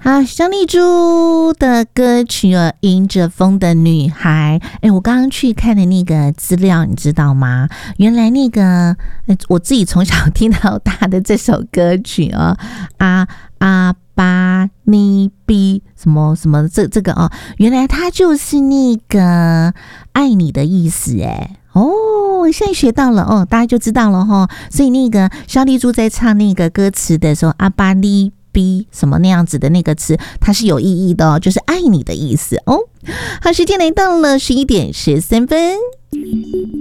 好，小丽珠的歌曲《迎着风的女孩》。我刚刚去看的那个资料，你知道吗？原来那个我自己从小听到大的这首歌曲哦，阿巴尼比什么什么这个哦，原来它就是那个爱你的意思哎。哦，现在学到了哦，大家就知道了哈。所以那个小丽珠在唱那个歌词的时候，阿巴尼比什么那样子的那个词，它是有意义的哦，就是爱你的意思哦。好，时间来到了11:13。